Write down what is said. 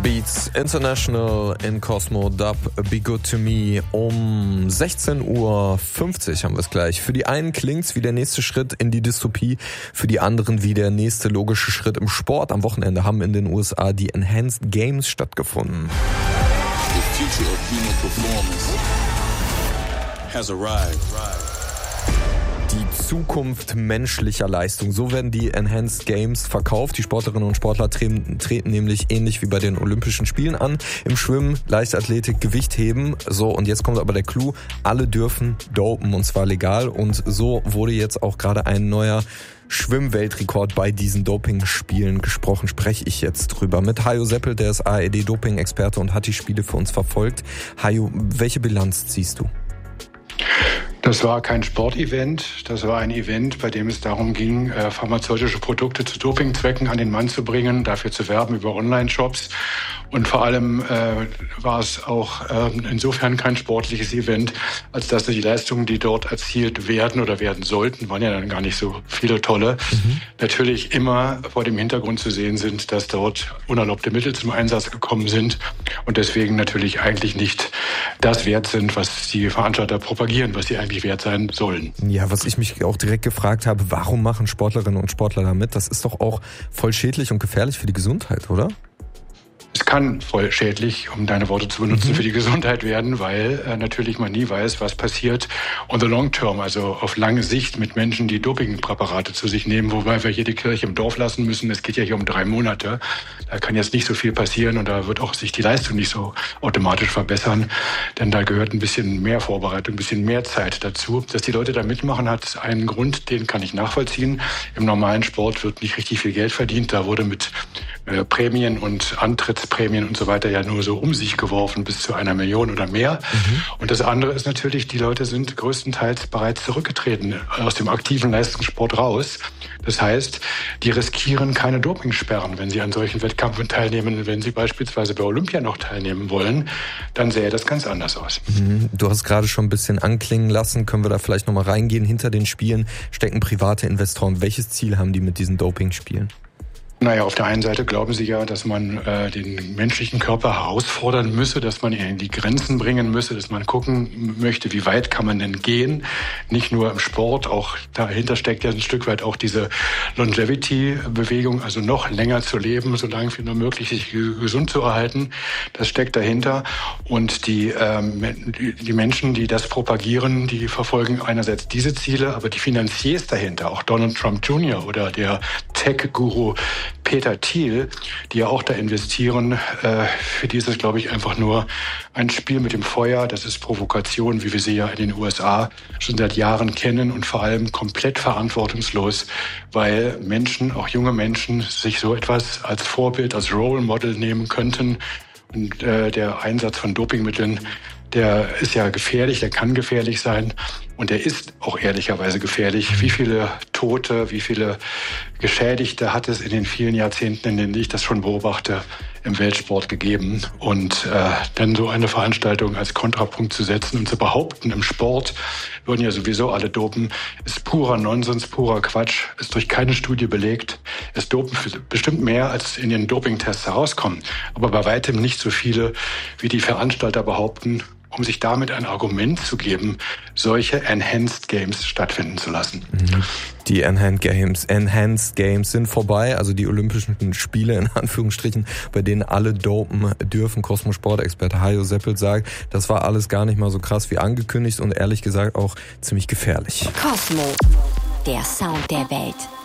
Beats International in Cosmo Dub Be Good To Me. Um 16:50 Uhr haben wir es gleich. Für die einen klingt's wie der nächste Schritt in die Dystopie, für die anderen wie der nächste logische Schritt im Sport. Am Wochenende haben in den USA die Enhanced Games stattgefunden. The future of human performance has arrived. Die Zukunft menschlicher Leistung. So werden die Enhanced Games verkauft. Die Sportlerinnen und Sportler treten nämlich ähnlich wie bei den Olympischen Spielen an. Im Schwimmen, Leichtathletik, Gewichtheben. So, und jetzt kommt aber der Clou. Alle dürfen dopen, und zwar legal. Und so wurde jetzt auch gerade ein neuer Schwimmweltrekord bei diesen Dopingspielen gesprochen. Spreche ich jetzt drüber mit Hajo Seppel, der ist ARD-Doping-Experte und hat die Spiele für uns verfolgt. Hajo, welche Bilanz ziehst du? Das war kein Sportevent, das war ein Event, bei dem es darum ging, pharmazeutische Produkte zu Dopingzwecken an den Mann zu bringen, dafür zu werben über Online-Shops. Und vor allem war es auch insofern kein sportliches Event, als dass die Leistungen, die dort erzielt werden oder werden sollten, waren ja dann gar nicht so viele tolle, natürlich immer vor dem Hintergrund zu sehen sind, dass dort unerlaubte Mittel zum Einsatz gekommen sind und deswegen natürlich eigentlich nicht das wert sind, was die Veranstalter propagieren, was sie eigentlich wert sein sollen. Ja, was ich mich auch direkt gefragt habe, warum machen Sportlerinnen und Sportler da mit? Das ist doch auch voll schädlich und gefährlich für die Gesundheit, oder? Es kann voll schädlich, um deine Worte zu benutzen, für die Gesundheit werden, weil natürlich man nie weiß, was passiert on the long term, also auf lange Sicht mit Menschen, die Dopingpräparate zu sich nehmen, wobei wir hier die Kirche im Dorf lassen müssen. Es geht ja hier um 3 Monate. Da kann jetzt nicht so viel passieren und da wird auch sich die Leistung nicht so automatisch verbessern, denn da gehört ein bisschen mehr Vorbereitung, ein bisschen mehr Zeit dazu. Dass die Leute da mitmachen, hat einen Grund, den kann ich nachvollziehen. Im normalen Sport wird nicht richtig viel Geld verdient. Da wurde mit Prämien und Antrittsprämien und so weiter ja nur so um sich geworfen bis zu 1 Million oder mehr. Und das andere ist natürlich, die Leute sind größtenteils bereits zurückgetreten aus dem aktiven Leistungssport raus. Das heißt, die riskieren keine Dopingsperren, wenn sie an solchen Wettkämpfen teilnehmen. Wenn sie beispielsweise bei Olympia noch teilnehmen wollen, dann sähe das ganz anders aus. Du hast gerade schon ein bisschen anklingen lassen. Können wir da vielleicht nochmal reingehen? Hinter den Spielen stecken private Investoren. Welches Ziel haben die mit diesen Dopingspielen? Naja, auf der einen Seite glauben sie ja, dass man den menschlichen Körper herausfordern müsse, dass man ihn in die Grenzen bringen müsse, dass man gucken möchte, wie weit kann man denn gehen. Nicht nur im Sport, auch dahinter steckt ja ein Stück weit auch diese Longevity-Bewegung, also noch länger zu leben, so lange wie nur möglich sich gesund zu erhalten. Das steckt dahinter. Und die Menschen, die das propagieren, die verfolgen einerseits diese Ziele, aber die Finanziers dahinter, auch Donald Trump Jr. oder der Tech-Guru Peter Thiel, die ja auch da investieren, für die ist es, glaube ich, einfach nur ein Spiel mit dem Feuer. Das ist Provokation, wie wir sie ja in den USA schon seit Jahren kennen und vor allem komplett verantwortungslos, weil Menschen, auch junge Menschen, sich so etwas als Vorbild, als Role Model nehmen könnten. Und der Einsatz von Dopingmitteln, der ist ja gefährlich, der kann gefährlich sein und der ist auch ehrlicherweise gefährlich. Wie viele Tote, wie viele Geschädigte hat es in den vielen Jahrzehnten, in denen ich das schon beobachte, im Weltsport gegeben? Und dann so eine Veranstaltung als Kontrapunkt zu setzen und zu behaupten, im Sport würden ja sowieso alle dopen, ist purer Nonsens, purer Quatsch, ist durch keine Studie belegt. Es dopen bestimmt mehr, als in den Dopingtests herauskommen, aber bei weitem nicht so viele, wie die Veranstalter behaupten, um sich damit ein Argument zu geben, solche Enhanced Games stattfinden zu lassen. Die Enhanced Games sind vorbei, also die Olympischen Spiele in Anführungsstrichen, bei denen alle dopen dürfen. Cosmo-Sport-Experte Hajo Seppel sagt, das war alles gar nicht mal so krass wie angekündigt und ehrlich gesagt auch ziemlich gefährlich. Cosmo, der Sound der Welt.